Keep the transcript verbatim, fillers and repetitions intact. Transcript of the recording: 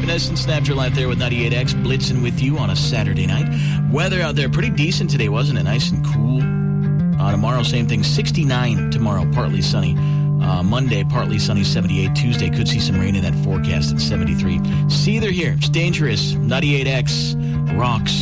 Evanescence, Snapchat Live there with ninety-eight X, blitzing with you on a Saturday night. Weather out there pretty decent today, wasn't it? Nice and cool. Uh, tomorrow, same thing, sixty-nine tomorrow, partly sunny. Uh, Monday, partly sunny, seventy-eight. Tuesday, could see some rain in that forecast at seventy-three. See, they're here. It's dangerous. ninety-eight X rocks.